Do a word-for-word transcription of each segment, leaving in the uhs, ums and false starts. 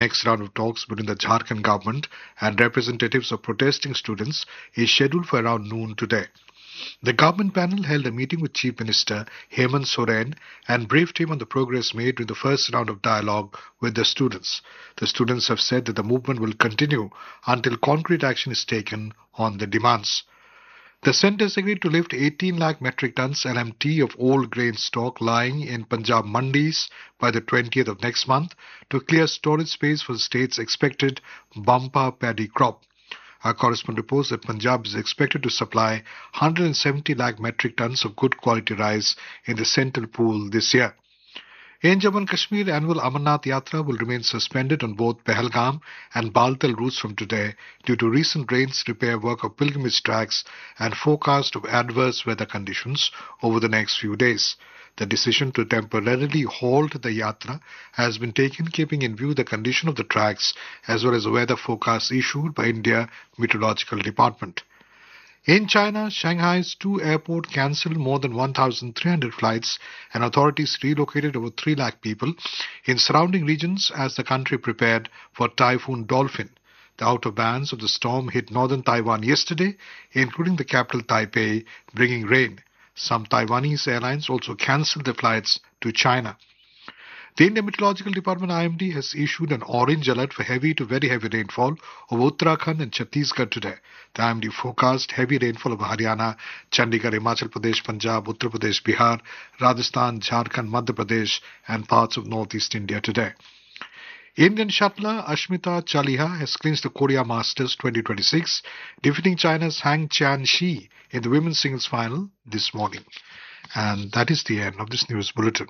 next round of talks between the Jharkhand government and representatives of protesting students is scheduled for around noon today. The government panel held a meeting with Chief Minister Hemant Soren and briefed him on the progress made during the first round of dialogue with the students. The students have said that the movement will continue until concrete action is taken on the demands. The centre has agreed to lift eighteen lakh metric tons L M T of old grain stock lying in Punjab mandis by the twentieth of next month to clear storage space for the state's expected bumper paddy crop. Our correspondent reports that Punjab is expected to supply one hundred seventy lakh metric tons of good quality rice in the central pool this year. In Jammu and Kashmir, annual Amarnath Yatra will remain suspended on both Pahalgam and Baltal routes from today due to recent rains, repair work of pilgrimage tracks and forecast of adverse weather conditions over the next few days. The decision to temporarily halt the Yatra has been taken keeping in view the condition of the tracks as well as the weather forecast issued by India Meteorological Department. In China, Shanghai's two airport cancelled more than one thousand three hundred flights and authorities relocated over three lakh people in surrounding regions as the country prepared for Typhoon Dolphin. The outer bands of the storm hit northern Taiwan yesterday, including the capital Taipei, bringing rain. Some Taiwanese airlines also cancelled their flights to China. The Indian Meteorological Department I M D has issued an orange alert for heavy to very heavy rainfall over Uttarakhand and Chhattisgarh today. The I M D forecast heavy rainfall over Haryana, Chandigarh, Himachal Pradesh, Punjab, Uttar Pradesh, Bihar, Rajasthan, Jharkhand, Madhya Pradesh and parts of northeast India today. Indian shuttler Ashmita Chaliha has clinched the Korea Masters twenty twenty-six, defeating China's Hang Tian-shi in the women's singles final this morning. And that is the end of this news bulletin.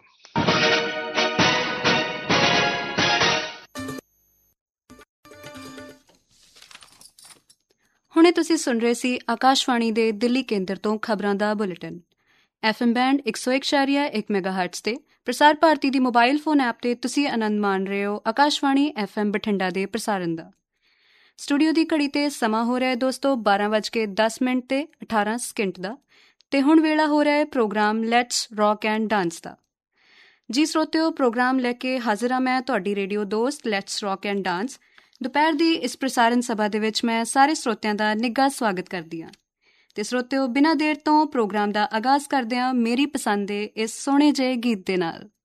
ਹੁਣੇ ਤੁਸੀਂ ਸੁਣ ਰਹੇ ਸੀ ਆਕਾਸ਼ਵਾਣੀ ਦੇ ਦਿੱਲੀ ਕੇਂਦਰ ਤੋਂ ਖਬਰਾਂ ਦਾ bulletin. F M band ਇੱਕ ਸੌ ਇੱਕ ਸ਼ਾਰੀਆ ਇੱਕ ਮੈਗਾਹਰਟਜ਼ ਤੇ ਪ੍ਰਸਾਰ ਭਾਰਤੀ ਦੀ ਮੋਬਾਈਲ ਫੋਨ ਐਪ ਤੇ ਤੁਸੀਂ ਆਨੰਦ ਮਾਣ ਰਹੇ ਹੋ ਆਕਾਸ਼ਵਾਣੀ ਐਫ ਐਮ ਬਠਿੰਡਾ ਦੇ ਪ੍ਰਸਾਰਣ ਦਾ। ਸਟੂਡੀਓ ਦੀ ਘੜੀ ਤੇ ਸਮਾਂ ਹੋ ਰਿਹਾ ਹੈ ਦੋਸਤੋ ਬਾਰਾਂ ਵੱਜ ਕੇ ਦਸ ਮਿੰਟ ਤੇ ਅਠਾਰਾਂ ਸਕਿੰਟ ਦਾ ਤੇ ਹੁਣ ਵੇਲਾ ਹੋ ਰਿਹਾ ਹੈ programme let's rock and dance ਦਾ। ਜੀ ਸਰੋਤਿਓ, ਪ੍ਰੋਗਰਾਮ ਲੈ ਕੇ ਹਾਜ਼ਰ ਹਾਂ ਮੈਂ ਤੁਹਾਡੀ ਰੇਡੀਓ ਦੋਸਤ ਲੈਟਸ ਰੌਕ ਐਂਡ ਡਾਂਸ। ਦੁਪਹਿਰ ਦੀ ਇਸ ਪ੍ਰਸਾਰਣ ਸਭਾ ਦੇ ਵਿੱਚ ਮੈਂ ਸਾਰੇ ਸਰੋਤਿਆਂ ਦਾ ਨਿੱਘਾ ਸਵਾਗਤ ਕਰਦੀ ਹਾਂ ਤੇ ਸਰੋਤਿਓ ਬਿਨਾਂ ਦੇਰ ਤੋਂ ਪ੍ਰੋਗਰਾਮ ਦਾ ਆਗਾਜ਼ ਕਰਦੇ ਹਾਂ ਮੇਰੀ ਪਸੰਦ ਦੇ ਇਸ ਸੋਹਣੇ ਜਿਹੇ ਗੀਤ ਦੇ ਨਾਲ।